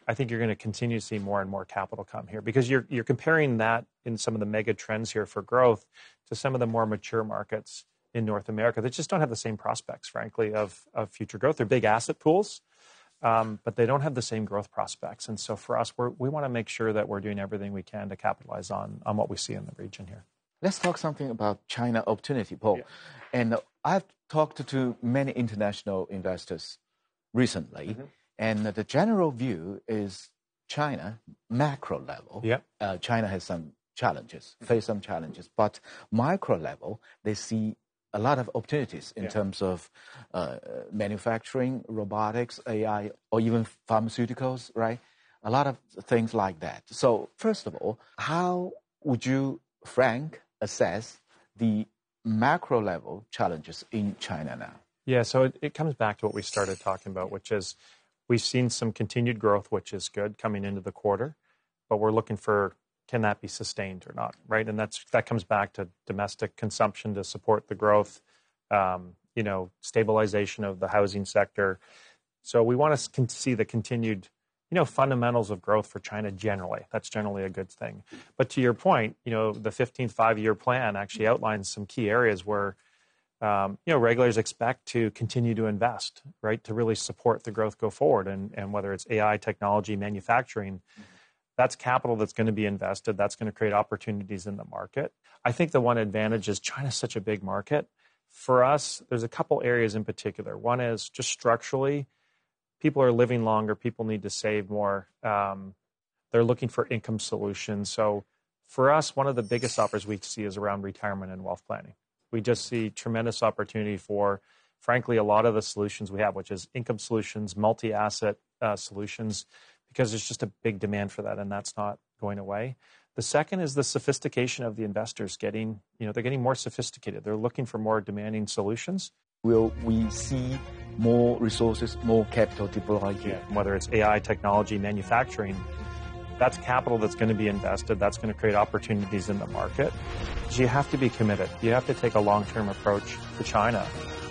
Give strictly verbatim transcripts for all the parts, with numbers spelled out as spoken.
I think you're going to continue to see more and more capital come here because you're you're comparing that in some of the mega trends here for growth to some of the more mature markets in North America that just don't have the same prospects, frankly, of, of future growth. They're big asset pools, um, but they don't have the same growth prospects. And so for us, we're, we want to make sure that we're doing everything we can to capitalize on, on what we see in the region here. Let's talk something about China opportunity, Paul. Yeah. And I've talked to many international investors recently, mm-hmm. and the general view is China, macro level, yeah. uh, China has some challenges, face some challenges, but micro level, they see a lot of opportunities in yeah. terms of uh, manufacturing, robotics, A I, or even pharmaceuticals, right? A lot of things like that. So first of all, how would you, Frank, assess the macro level challenges in China now? Yeah, so it, it comes back to what we started talking about, which is we've seen some continued growth, which is good coming into the quarter, but we're looking for can that be sustained or not, right? And that's that comes back to domestic consumption to support the growth, um, you know, stabilization of the housing sector. So we want to see the continued, you know, fundamentals of growth for China generally. That's generally a good thing. But to your point, you know, the fifteenth five-year plan actually outlines some key areas where, um, you know, regulators expect to continue to invest, right, to really support the growth go forward. And, and whether it's A I, technology, manufacturing, that's capital that's going to be invested. That's going to create opportunities in the market. I think the one advantage is China's such a big market. For us, there's a couple areas in particular. One is just structurally, people are living longer. People need to save more. Um, they're looking for income solutions. So for us, one of the biggest offers we see is around retirement and wealth planning. We just see tremendous opportunity for, frankly, a lot of the solutions we have, which is income solutions, multi-asset uh, solutions, because there's just a big demand for that, and that's not going away. The second is the sophistication of the investors getting, you know, they're getting more sophisticated. They're looking for more demanding solutions. Will we see more resources, more capital deployed here? Yeah. Whether it's A I, technology, manufacturing, that's capital that's going to be invested. That's going to create opportunities in the market. So you have to be committed. You have to take a long-term approach to China.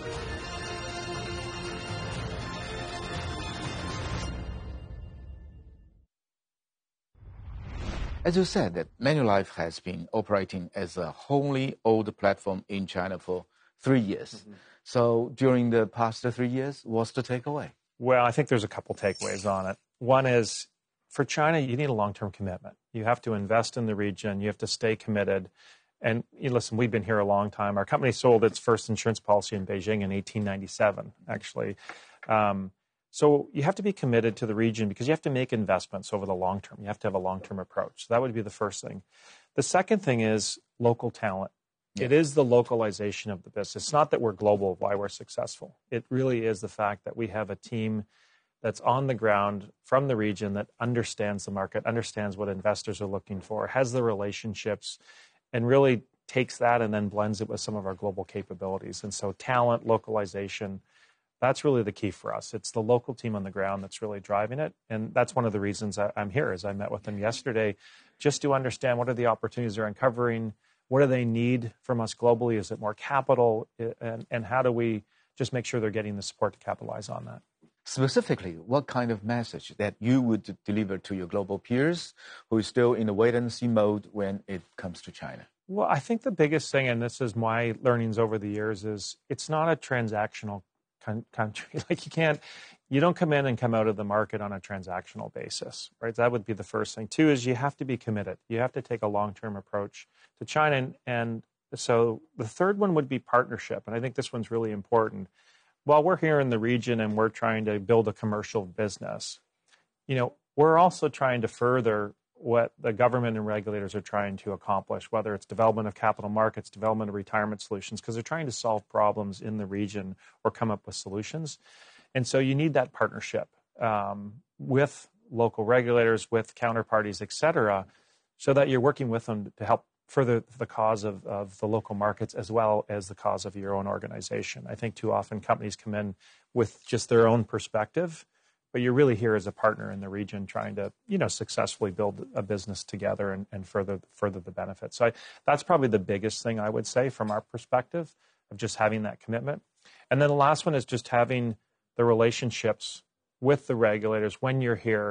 As you said, that Manulife has been operating as a wholly owned platform in China for three years. Mm-hmm. So during the past three years, what's the takeaway? Well, I think there's a couple takeaways on it. One is, for China, you need a long-term commitment. You have to invest in the region. You have to stay committed. And you know, listen, we've been here a long time. Our company sold its first insurance policy in Beijing in eighteen ninety-seven, actually. Um, So you have to be committed to the region because you have to make investments over the long term. You have to have a long-term approach. So that would be the first thing. The second thing is local talent. Yeah. It is the localization of the business. It's not that we're global, why we're successful. It really is the fact that we have a team that's on the ground from the region that understands the market, understands what investors are looking for, has the relationships, and really takes that and then blends it with some of our global capabilities. And so talent, localization, that's really the key for us. It's the local team on the ground that's really driving it. And that's one of the reasons I'm here, is I met with them yesterday just to understand what are the opportunities they're uncovering, what do they need from us globally, is it more capital, and, and how do we just make sure they're getting the support to capitalize on that. Specifically, what kind of message that you would deliver to your global peers who is still in the wait-and-see mode when it comes to China? Well, I think the biggest thing, and this is my learnings over the years, is it's not a transactional country. Like you can't, you don't come in and come out of the market on a transactional basis, right? That would be the first thing. Two is you have to be committed. You have to take a long-term approach to China. And, and so the third one would be partnership. And I think this one's really important. While we're here in the region and we're trying to build a commercial business, you know, we're also trying to further what the government and regulators are trying to accomplish, whether it's development of capital markets, development of retirement solutions, because they're trying to solve problems in the region or come up with solutions. And so you need that partnership um, with local regulators, with counterparties, et cetera, so that you're working with them to help further the cause of, of the local markets as well as the cause of your own organization. I think too often companies come in with just their own perspective, but you're really here as a partner in the region trying to, you know, successfully build a business together and, and further further the benefits. So I, that's probably the biggest thing I would say from our perspective of just having that commitment. And then the last one is just having the relationships with the regulators when you're here